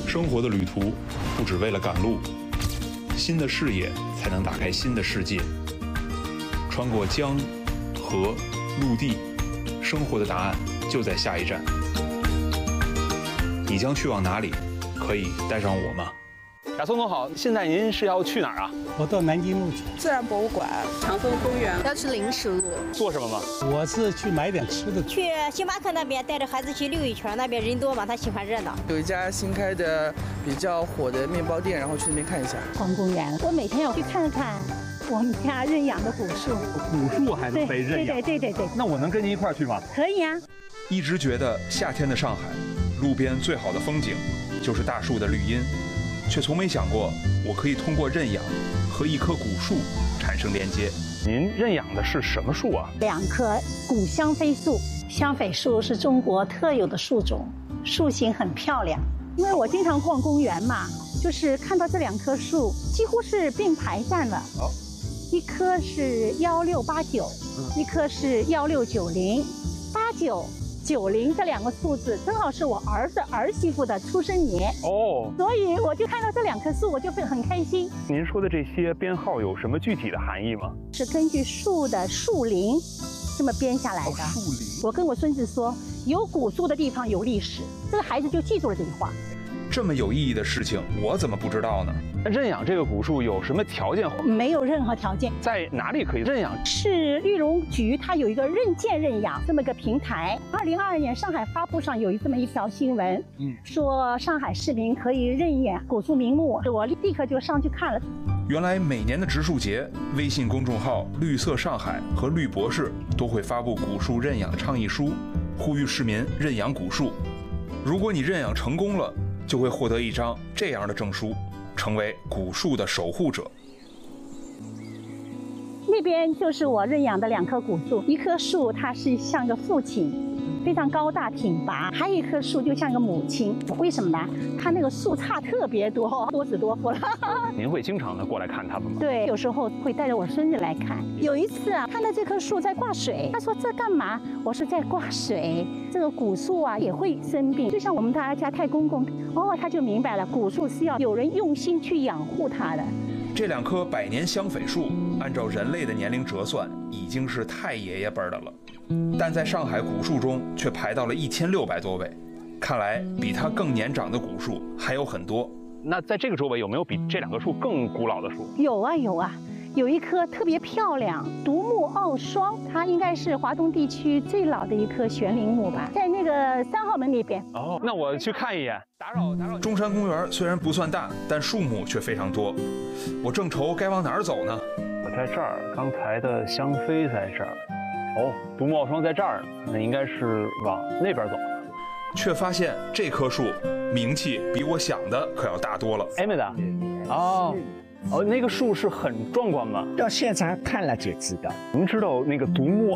生活的旅途不只为了赶路，新的视野才能打开新的世界。穿过江、河、陆地，生活的答案就在下一站。你将去往哪里？可以带上我吗？ 雅松总好，现在您是要去哪儿啊？ 我到南京路去。 自然博物馆、长风公园， 要去临时路。 做什么吗？ 我是去买点吃的。 去星巴克那边带着孩子去溜一圈，那边人多嘛，他喜欢热闹。 有一家新开的比较火的面包店，然后去那边看一下。 逛公园，我每天要去看看我们家认养的古树。 古树还能被认养？ 对。 那我能跟您一块儿去吗？ 可以啊。 一直觉得夏天的上海，路边最好的风景就是大树的绿荫，却从没想过我可以通过认养和一棵古树产生连接。 您认养的是什么树啊 ？2棵古香榧树。香榧树是中国特有的树种，树形很漂亮。因为我经常逛公园嘛，就是看到这2棵树几乎是并排站了。一棵是1689，一棵是1690，89、90这2个数字正好是我儿子儿媳妇的出生年哦，所以我就看到这2棵树，我就会很开心。 您说的这些编号有什么具体的含义吗？ 是根据树的树龄这么编下来的。 树龄。 我跟我孙子说，有古树的地方有历史，这个孩子就记住了这句话。 这么有意义的事情，我怎么不知道呢？ 认养这个古树有什么条件？ 没有任何条件。 在哪里可以认养？ 是绿农局，它有一个认建认养这么个平台。2022年上海发布上有这么一条新闻，说上海市民可以认养古树名木，我立刻就上去看了。 原来每年的植树节，微信公众号“绿色上海”和绿博士都会发布古树认养倡议书，呼吁市民认养古树。如果你认养成功了，就会获得一张这样的证书，成为古树的守护者。 那边就是我认养的2棵古树，一棵树它是像个父亲，非常高大挺拔，还有一棵树就像个母亲。为什么呢？它那个树杈特别多，多子多福了。 您会经常的过来看它们吗？ 对，有时候会带着我孙子来看。有一次啊，看到这棵树在挂水，他说这干嘛？我说在挂水。这个古树啊也会生病，就像我们大家太公公，他就明白了，古树是要有人用心去养护它的。 这2棵百年香榧树，按照人类的年龄折算，已经是太爷爷辈的了，但在上海古树中却排到了1600多位，看来比它更年长的古树还有很多。 那在这个周围有没有比这2棵树更古老的树？ 有啊，有一棵特别漂亮，独木傲霜，它应该是华东地区最老的一棵悬铃木吧，在那个3号门那边。 那我去看一眼。打扰。 中山公园虽然不算大，但树木却非常多。我正愁该往哪儿走呢？ 我在这儿，刚才的香榧在这儿。独木傲霜在这儿，那应该是往那边走。 却发现这棵树名气比我想的可要大多了。 妹的，那个树是很壮观吗？ 到现场看了就知道。 您知道那个独木